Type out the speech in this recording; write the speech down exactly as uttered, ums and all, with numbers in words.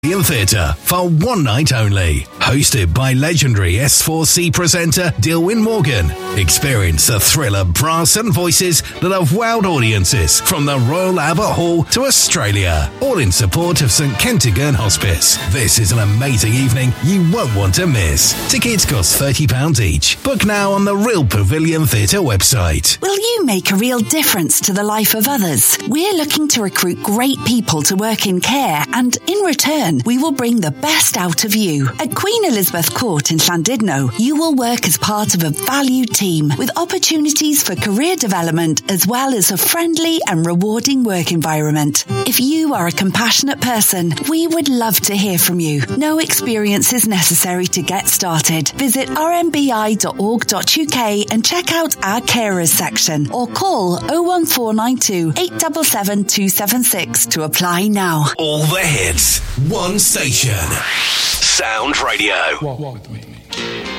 Theatre for one night only. Hosted by legendary S four C presenter Dilwyn Morgan. Experience the thrill of brass and voices that have wowed audiences from the Royal Albert Hall to Australia. All in support of St Kentigern Hospice. This is an amazing evening you won't want to miss. Tickets cost thirty pounds each. Book now on the Real Pavilion Theatre website. Will you make a real difference to the life of others? We're looking to recruit great people to work in care, and in return, we will bring the best out of you. At Queen Elizabeth Court in Llandudno, you will work as part of a valued team with opportunities for career development as well as a friendly and rewarding work environment. If you are a compassionate person, we would love to hear from you. No experience is necessary to get started. Visit r m b i dot org dot u k and check out our carers section or call oh one four nine two, eight seven seven, two seven six to apply now. All the hits. One station. Sound Radio. Walk, walk with me.